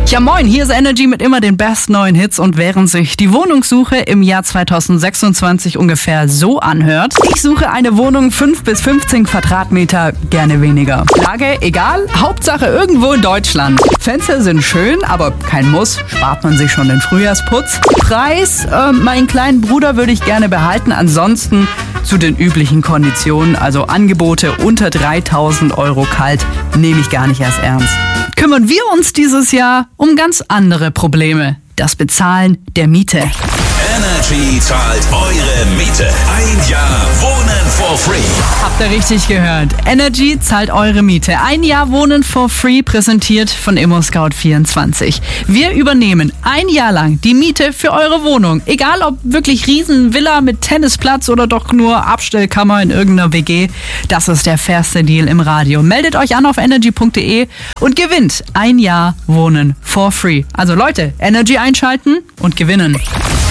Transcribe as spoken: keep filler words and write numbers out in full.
Ja moin, hier ist Energy mit immer den besten neuen Hits und während sich die Wohnungssuche im Jahr zweitausendsechsundzwanzig ungefähr so anhört: Ich suche eine Wohnung fünf bis fünfzehn Quadratmeter, gerne weniger. Lage egal, Hauptsache irgendwo in Deutschland. Fenster sind schön, aber kein Muss, spart man sich schon den Frühjahrsputz. Preis, äh, meinen kleinen Bruder würde ich gerne behalten, ansonsten zu den üblichen Konditionen, also Angebote unter dreitausend Euro kalt, nehme ich gar nicht erst ernst. Kümmern wir uns dieses Jahr um ganz andere Probleme. Das Bezahlen der Miete. Energy zahlt eure Miete. Ein Jahr Wohnen for free. Habt ihr richtig gehört? Energy zahlt eure Miete. Ein Jahr Wohnen for free, präsentiert von ImmoScout vierundzwanzig. Wir übernehmen ein Jahr lang die Miete für eure Wohnung. Egal ob wirklich Riesenvilla mit Tennisplatz oder doch nur Abstellkammer in irgendeiner W G. Das ist der fairste Deal im Radio. Meldet euch an auf energy punkt de und gewinnt ein Jahr Wohnen for free. Also Leute, Energy einschalten und gewinnen.